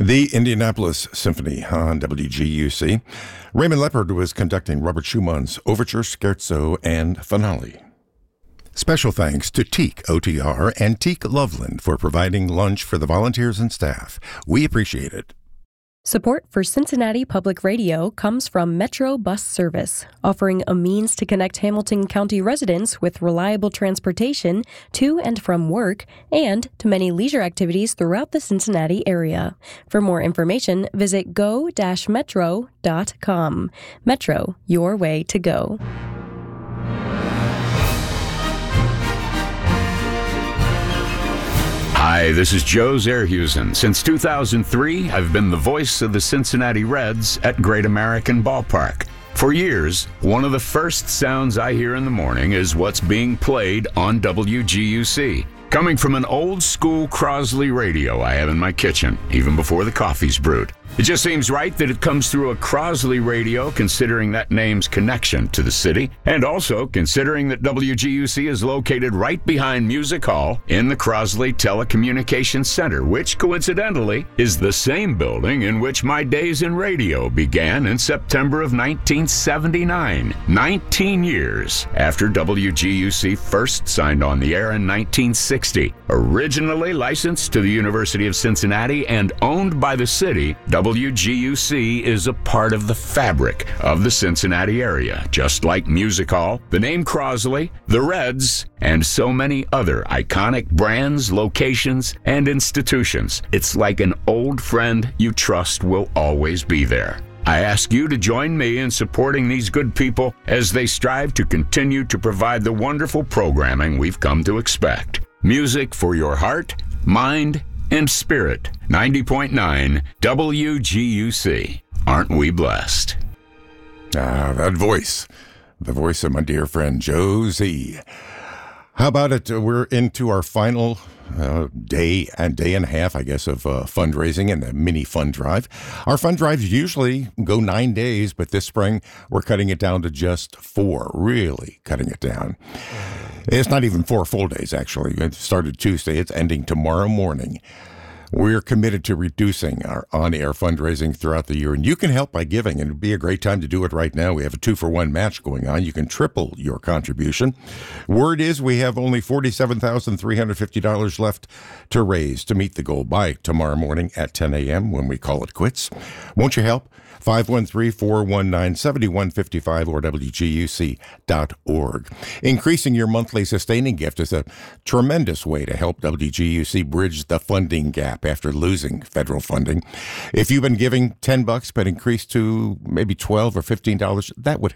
The Indianapolis Symphony on WGUC. Raymond Leppard was conducting Robert Schumann's Overture, Scherzo, and Finale. Special thanks to Teak OTR and Teak Loveland for providing lunch for the volunteers and staff. We appreciate it. Support for Cincinnati Public Radio comes from Metro Bus Service, offering a means to connect Hamilton County residents with reliable transportation to and from work and to many leisure activities throughout the Cincinnati area. For more information, visit go-metro.com. Metro, your way to go. Hi, this is Joe Zerhusen. Since 2003, I've been the voice of the Cincinnati Reds at Great American Ballpark. For years, one of the first sounds I hear in the morning is what's being played on WGUC. Coming from an old-school Crosley radio I have in my kitchen, even before the coffee's brewed. It just seems right that it comes through a Crosley radio, considering that name's connection to the city, and also considering that WGUC is located right behind Music Hall in the Crosley Telecommunications Center, which coincidentally is the same building in which my days in radio began in September of 1979, 19 years after WGUC first signed on the air in 1960. Originally licensed to the University of Cincinnati and owned by the city, WGUC is a part of the fabric of the Cincinnati area, just like Music Hall, the name Crosley, the Reds, and so many other iconic brands, locations, and institutions. It's like an old friend you trust will always be there. I ask you to join me in supporting these good people as they strive to continue to provide the wonderful programming we've come to expect. Music for your heart, mind, and spirit. 90.9 WGUC. Aren't we blessed? That voice. The voice of my dear friend Josie. How about it? We're into our final day and a half, I guess, of fundraising and the mini fund drive. Our fund drives usually go 9 days, but this spring we're cutting it down to just 4, really cutting it down. It's not even 4 full days, actually. It started Tuesday. It's ending tomorrow morning. We're committed to reducing our on-air fundraising throughout the year, and you can help by giving, and it'd be a great time to do it right now. We have a 2-for-1 match going on. You can triple your contribution. Word is we have only $47,350 left to raise to meet the goal by tomorrow morning at 10 a.m. when we call it quits. Won't you help? 513-419-7155 or WGUC.org. Increasing your monthly sustaining gift is a tremendous way to help WGUC bridge the funding gap after losing federal funding. If you've been giving $10 but increased to maybe $12 or $15, that would